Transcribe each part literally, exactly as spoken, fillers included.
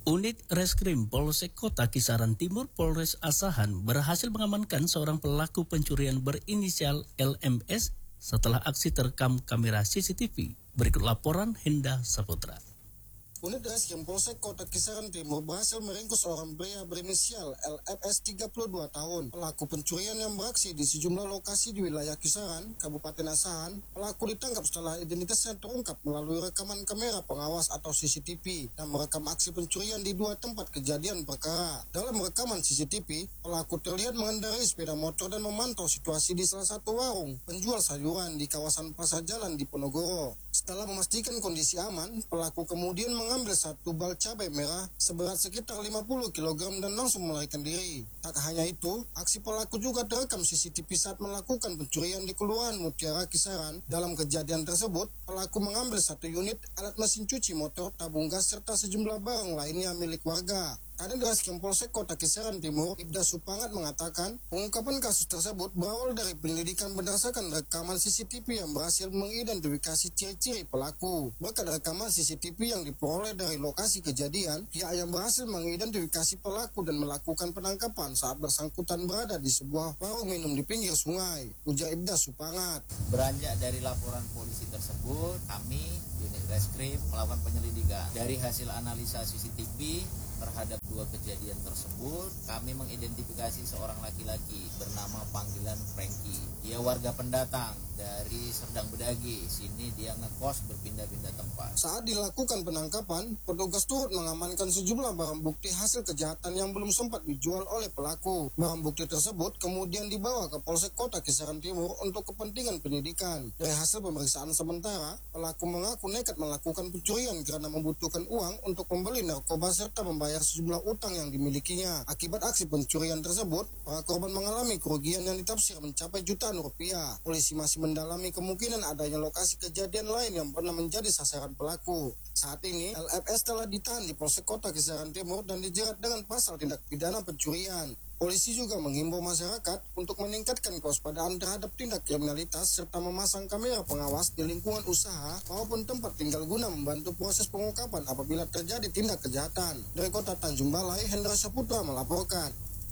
Unit Reskrim Polsek Kota Kisaran Timur Polres Asahan berhasil mengamankan seorang pelaku pencurian berinisial L M S setelah aksi terekam kamera C C T V. Berikut laporan Henda Saputra. Unit Reskrim Polsek Kota Kisaran Timur berhasil meringkus seorang pria berinisial L M S tiga puluh dua tahun. Pelaku pencurian yang beraksi di sejumlah lokasi di wilayah Kisaran, Kabupaten Asahan. Pelaku ditangkap setelah identitasnya terungkap melalui rekaman kamera pengawas atau C C T V yang merekam aksi pencurian di dua tempat kejadian perkara. Dalam rekaman C C T V, pelaku terlihat mengendarai sepeda motor dan memantau situasi di salah satu warung penjual sayuran di kawasan Pasar Jalan di Ponorogo. Setelah memastikan kondisi aman, pelaku kemudian mengambil satu bal cabai merah seberat sekitar lima puluh kilogram dan langsung melarikan diri. Tak hanya itu, aksi pelaku juga terekam C C T V saat melakukan pencurian di Kelurahan Mutiara Kisaran. Dalam kejadian tersebut, pelaku mengambil satu unit alat mesin cuci motor, tabung gas, serta sejumlah barang lainnya milik warga. Kadang Reskrim Polsek Kota Kisaran Timur, Ibda Supangat mengatakan, pengungkapan kasus tersebut berawal dari penyelidikan berdasarkan rekaman C C T V yang berhasil mengidentifikasi ciri-ciri pelaku. Berkat rekaman C C T V yang diperoleh dari lokasi kejadian, pihak yang berhasil mengidentifikasi pelaku dan melakukan penangkapan saat bersangkutan berada di sebuah warung minum di pinggir sungai, ujar Ibda Supangat. Beranjak dari laporan polisi tersebut, kami unit Reskrim melakukan penyelidikan. Dari hasil analisa C C T V terhadap dua kejadian tersebut, kami mengidentifikasi seorang laki-laki bernama panggilan Franky. Dia warga pendatang dari Serdang Bedagi. Sini dia ngekos berpindah-pindah tempat. Saat dilakukan penangkapan, petugas turut mengamankan sejumlah barang bukti hasil kejahatan yang belum sempat dijual oleh pelaku. Barang bukti tersebut kemudian dibawa ke Polsek Kota Kisaran Timur untuk kepentingan penyidikan. Dari hasil pemeriksaan sementara, pelaku mengaku nekat melakukan pencurian karena membutuhkan uang untuk membeli narkoba serta membayar sejumlah utang yang dimilikinya. Akibat aksi pencurian tersebut, para korban mengalami kerugian yang ditafsir mencapai jutaan rupiah. Polisi masih mendalami kemungkinan adanya lokasi kejadian lain yang pernah menjadi sasaran pelaku. Saat ini, L M S telah ditahan di Polsek Kota Kisaran Timur dan dijerat dengan pasal tindak pidana pencurian. Polisi juga menghimbau masyarakat untuk meningkatkan kewaspadaan terhadap tindak kriminalitas serta memasang kamera pengawas di lingkungan usaha maupun tempat tinggal guna membantu proses pengungkapan apabila terjadi tindak kejahatan. Dari Kota Tanjung Balai, Hendra Saputra melaporkan.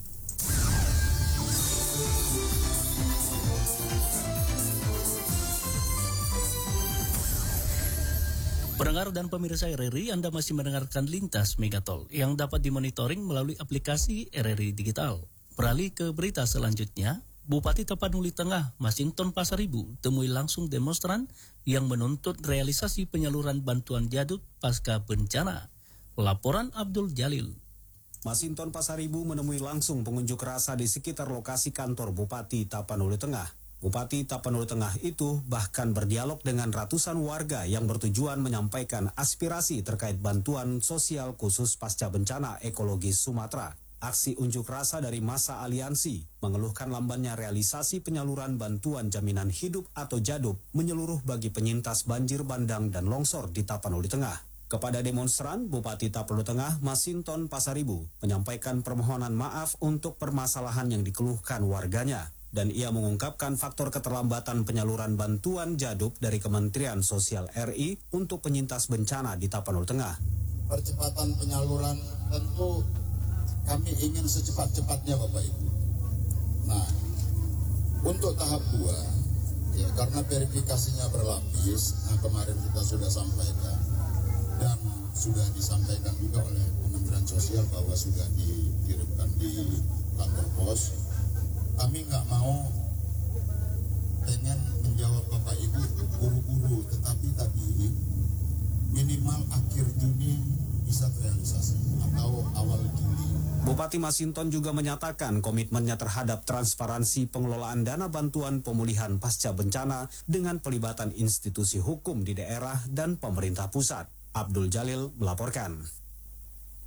Pendengar dan pemirsa R R I, Anda masih mendengarkan Lintas Megatol yang dapat dimonitoring melalui aplikasi R R I Digital. Beralih ke berita selanjutnya, Bupati Tapanuli Tengah, Masinton Pasaribu, temui langsung demonstran yang menuntut realisasi penyaluran bantuan jaduk pasca bencana. Laporan Abdul Jalil. Masinton Pasaribu menemui langsung pengunjuk rasa di sekitar lokasi kantor Bupati Tapanuli Tengah. Bupati Tapanuli Tengah itu bahkan berdialog dengan ratusan warga yang bertujuan menyampaikan aspirasi terkait bantuan sosial khusus pasca bencana ekologis Sumatera. Aksi unjuk rasa dari masa aliansi mengeluhkan lambannya realisasi penyaluran bantuan jaminan hidup atau JADUP menyeluruh bagi penyintas banjir bandang dan longsor di Tapanuli Tengah. Kepada demonstran, Bupati Tapanuli Tengah, Masinton Pasaribu, menyampaikan permohonan maaf untuk permasalahan yang dikeluhkan warganya. Dan ia mengungkapkan faktor keterlambatan penyaluran bantuan JADUP dari Kementerian Sosial R I untuk penyintas bencana di Tapanuli Tengah. Percepatan penyaluran tentu kami ingin secepat-cepatnya Bapak Ibu. Nah, untuk tahap dua, ya karena verifikasinya berlapis, nah kemarin kita sudah sampaikan dan sudah disampaikan juga oleh Kementerian Sosial bahwa sudah dikirimkan di kantor pos. Kami nggak mau pengen menjawab Bapak Ibu buru-buru, tetapi tadi minimal akhir Juni bisa terrealisasi atau awal Juli. Bupati Masinton juga menyatakan komitmennya terhadap transparansi pengelolaan dana bantuan pemulihan pasca bencana dengan pelibatan institusi hukum di daerah dan pemerintah pusat. Abdul Jalil melaporkan.